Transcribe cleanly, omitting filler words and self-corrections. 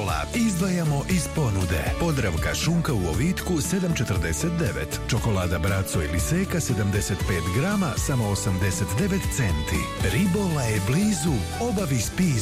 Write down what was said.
Ribola izdvajamo iz ponude. Podravka šunka u ovitku 7,49. Čokolada Braco ili Seka 75 grama samo 89 centi. Ribola je blizu, obavi spis.